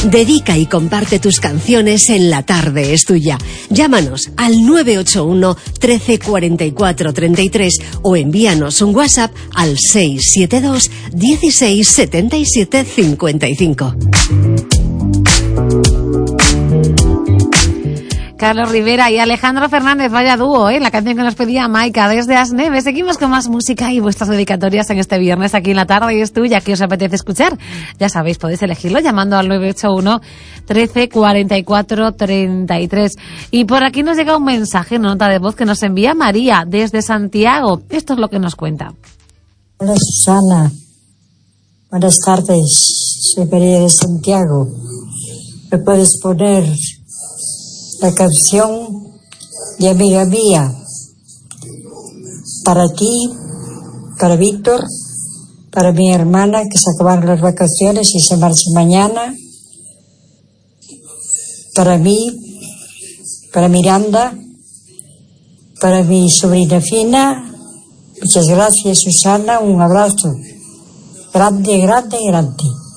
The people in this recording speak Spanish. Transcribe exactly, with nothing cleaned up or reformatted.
Dedica y comparte tus canciones en La Tarde es Tuya. Llámanos al nueve ocho uno, trece, cuarenta y cuatro, treinta y tres o envíanos un WhatsApp al seis siete dos, dieciséis, setenta y siete, cincuenta y cinco. Carlos Rivera y Alejandro Fernández, vaya dúo, ¿eh? La canción que nos pedía Maika desde Asneve. Seguimos con más música y vuestras dedicatorias en este viernes aquí en La Tarde y es Tuya. ¿Qué os apetece escuchar? Ya sabéis, podéis elegirlo llamando al nueve ocho uno, trece, cuarenta y cuatro, treinta y tres. Y por aquí nos llega un mensaje, una nota de voz que nos envía María desde Santiago. Esto es lo que nos cuenta. Hola Susana, buenas tardes, soy María de Santiago. ¿Me puedes poner la canción de Amiga Mía? Para ti, para Víctor, para mi hermana que se acabaron las vacaciones y se marcha mañana, para mí, para Miranda, para mi sobrina Fina. Muchas gracias, Susana, un abrazo grande, grande, grande.